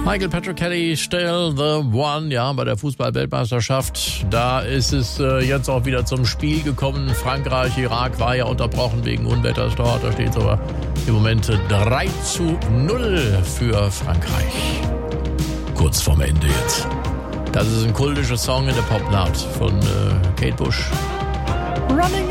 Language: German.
Michael Patrick Kelly, still the one, ja, bei der Fußball-Weltmeisterschaft. Da ist es jetzt auch wieder zum Spiel gekommen. Frankreich, Irak war ja unterbrochen wegen Unwetters dort. Da steht es aber im Moment 3:0 für Frankreich. Kurz vorm Ende jetzt. Das ist ein kultischer Song in der Popnaht von Kate Bush. Running